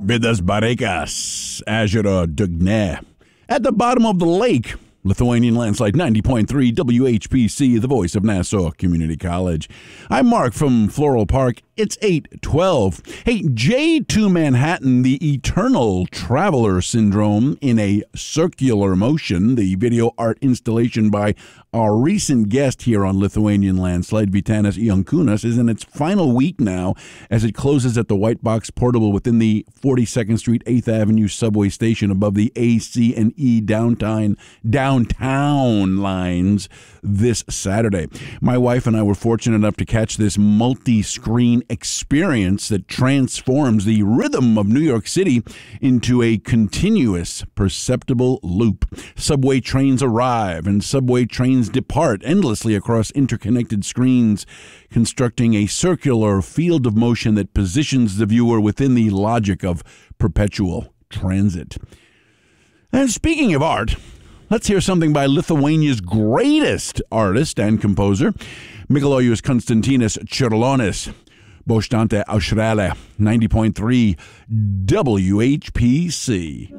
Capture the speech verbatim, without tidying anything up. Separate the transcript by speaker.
Speaker 1: Vidas Barekas, Azura Dugne. At the bottom of the lake, Lithuanian landslide ninety point three W H P C, the voice of Nassau Community College. I'm Mark from Floral Park. It's eight twelve. Hey, J to Manhattan, the eternal traveler syndrome in a circular motion, the video art installation by our recent guest here on Lithuanian Landslide, Vytenis Jankunas, is in its final week now as it closes at the White Box Portable within the forty-second Street, eighth Avenue subway station above the A, C, and E downtown, downtown lines this Saturday. My wife and I were fortunate enough to catch this multi-screen experience that transforms the rhythm of New York City into a continuous, perceptible loop. Subway trains arrive and subway trains depart endlessly across interconnected screens, constructing a circular field of motion that positions the viewer within the logic of perpetual transit. And speaking of art, let's hear something by Lithuania's greatest artist and composer, Mikalojus Konstantinas Čiurlionis. Boštante Aušrelė, ninety point three W H P C.